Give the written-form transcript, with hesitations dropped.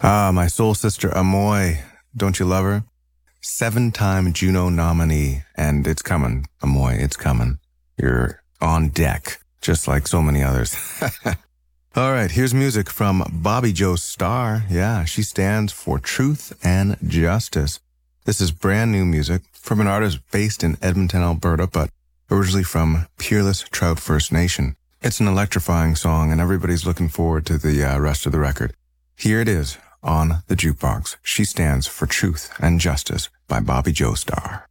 Ah, my soul sister Amoy. Don't you love her? 7-time Juno nominee, and it's coming, Amoy, it's coming. You're on deck, just like so many others. All right, here's music from Bobby Joe Starr. Yeah, she stands for truth and justice. This is brand new music from an artist based in Edmonton, Alberta, but originally from Peerless Trout First Nation. It's an electrifying song, and everybody's looking forward to the rest of the record. Here it is on the jukebox. She stands for truth and justice by Bobby Joe Starr.